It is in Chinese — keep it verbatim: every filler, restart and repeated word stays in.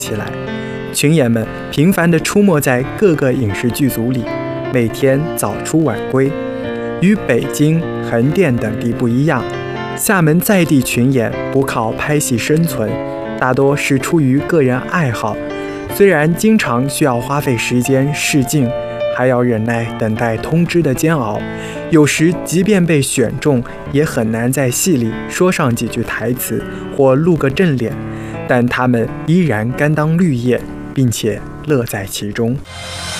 起来。群演们频繁地出没在各个影视剧组里，每天早出晚归。与北京、横店等地不一样，厦门在地群演不靠拍戏生存，大多是出于个人爱好。虽然经常需要花费时间试镜，还要忍耐等待通知的煎熬，有时即便被选中，也很难在戏里说上几句台词或露个正脸，但他们依然甘当绿叶，并且乐在其中。